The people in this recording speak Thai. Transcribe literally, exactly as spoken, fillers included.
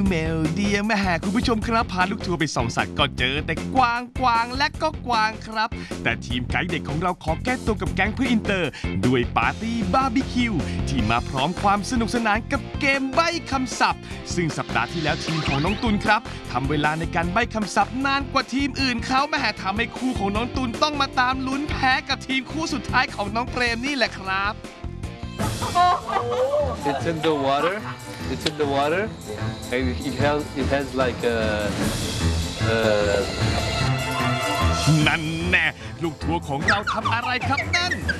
เมลเดียแม่แห่คุณผู้ชมครับพาลูกทัวร์ไปส่องสัตว์ก็เจอแต่กวางกวางและก็กวางครับแต่ทีมไกด์เด็กของเราขอแก้ตัวกับแก๊งเพื่ออินเตอร์ด้วยปาร์ตี้บาร์บีคิวที่มาพร้อมความสนุกสนานกับเกมใบ้คำศัพท์ซึ่งสัปดาห์ที่แล้วทีมของน้องตุลครับทำเวลาในการใบ้คำศัพท์นานกว่าทีมอื่นเขาแม่แห่ทำให้คู่ของน้องตุลต้องมาตามลุ้นแพ้กับทีมคู่สุดท้ายของน้องเปรมนี่แหละครับ It's in the water. It's in the water. And it has it has like a. Uh, นั่นแน่ลูกทัวร์ของเราทำอะไรครับนั่น